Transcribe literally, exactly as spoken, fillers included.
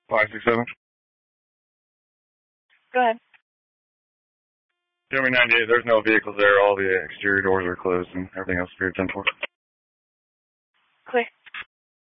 five six seven. Go ahead. Jeremy ninety-eight, there's no vehicles there. All the exterior doors are closed and everything else is ten four. Clear.